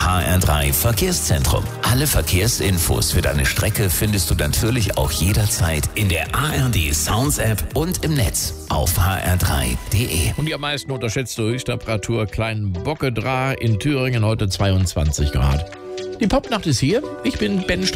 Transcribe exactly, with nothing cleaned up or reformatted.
H R drei Verkehrszentrum. Alle Verkehrsinfos für deine Strecke findest du natürlich auch jederzeit in der A R D Sounds App und im Netz auf h r drei punkt d e. Und die am meisten unterschätzte Höchsttemperatur Kleinbockedra in Thüringen heute zweiundzwanzig Grad. Die Popnacht ist hier. Ich bin Ben Strauß.